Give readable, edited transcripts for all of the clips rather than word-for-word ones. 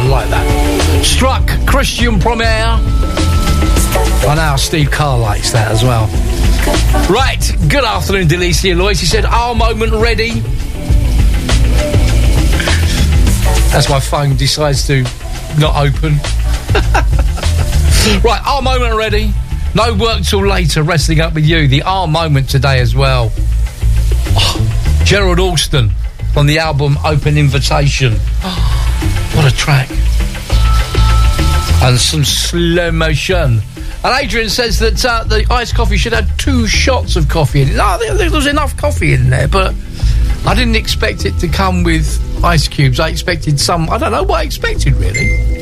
like that. Struck, Christian Premier. I know Steve Carr likes that as well. Right, good afternoon, Delicia Lois. He said, our moment ready. As my phone decides to not open. Right, our moment ready. No work till later, wrestling up with you. The our moment today as well. Oh, Gerald Alston from the album Open Invitation. Oh, what a track. And some slow motion. And Adrian says that the iced coffee should have 2 shots of coffee in it. No, there was enough coffee in there, but I didn't expect it to come with ice cubes. I expected some... I don't know what I expected, really.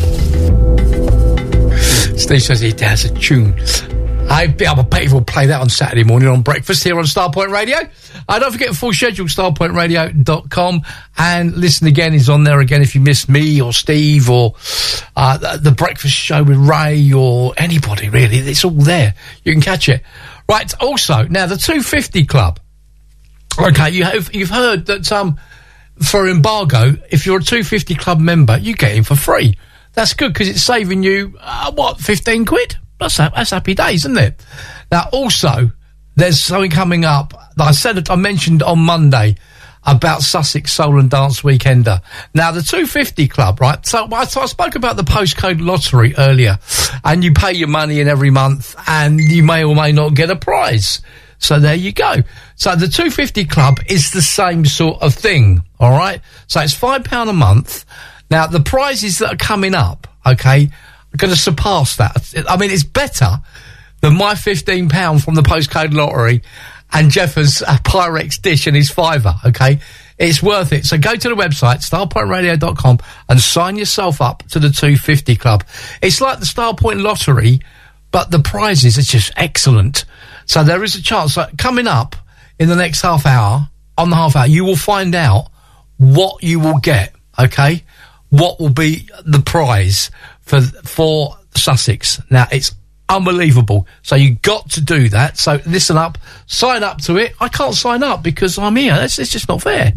Steve says he has a tune. I bet he will play that on Saturday morning on breakfast here on Starpoint Radio. Don't forget full schedule, starpointradio.com. And Listen Again is on there again if you missed me or Steve or the breakfast show with Ray or anybody, really. It's all there. You can catch it. Right, also, now the 250 Club. Okay, you've heard that for embargo, if you're a 250 Club member, you get in for free. That's good because it's saving you, 15 quid? That's happy days, isn't it? Now, also, there's something coming up that I mentioned on Monday about Sussex Soul and Dance Weekender. Now, the 250 Club, right? So I spoke about the postcode lottery earlier, and you pay your money in every month, and you may or may not get a prize. So there you go. So the 250 Club is the same sort of thing, all right? So it's £5 a month. Now, the prizes that are coming up, okay, are going to surpass that. I mean, it's better than my £15 from the postcode lottery and Jeffers' Pyrex dish and his fiver, okay? It's worth it. So go to the website, starpointradio.com, and sign yourself up to the 250 Club. It's like the Starpoint lottery, but the prizes are just excellent. So there is a chance that coming up in the next half hour, you will find out what you will get, okay? What will be the prize for Sussex. Now, it's unbelievable. So you got to do that. So listen up, sign up to it. I can't sign up because I'm here. It's just not fair.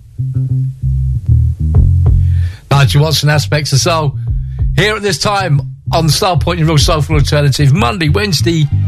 Nigel Watson, Aspects of Soul, here at this time on Starpoint, your real soulful alternative, Monday, Wednesday,